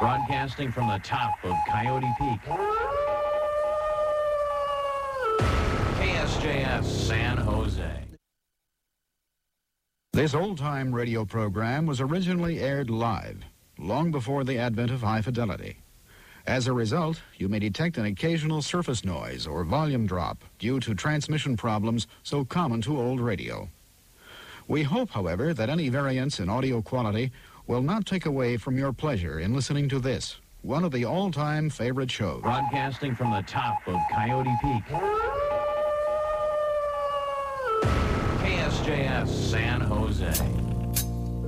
Broadcasting from the top of Coyote Peak. KSJS San Jose. This old-time radio program was originally aired live, long before the advent of high fidelity. As a result, you may detect an occasional surface noise or volume drop due to transmission problems so common to old radio. We hope, however, that any variance in audio quality will not take away from your pleasure in listening to this, one of the all-time favorite shows. Broadcasting from the top of Coyote Peak. KSJS San Jose.